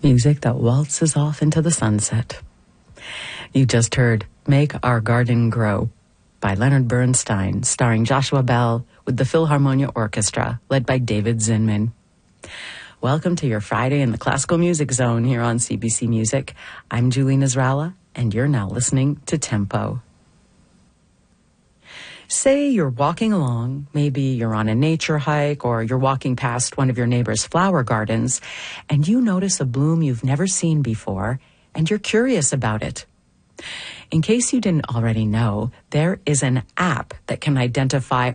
Music that waltzes off into the sunset. You just heard Make Our Garden Grow by Leonard Bernstein, starring Joshua Bell with the Philharmonia Orchestra, led by David Zinman. Welcome to your Friday in the Classical Music Zone here on CBC Music. I'm Julie Nasrallah, and you're now listening to Tempo. Say you're walking along, maybe you're on a nature hike or you're walking past one of your neighbor's flower gardens, and you notice a bloom you've never seen before, and you're curious about it. In case you didn't already know, there is an app that can identify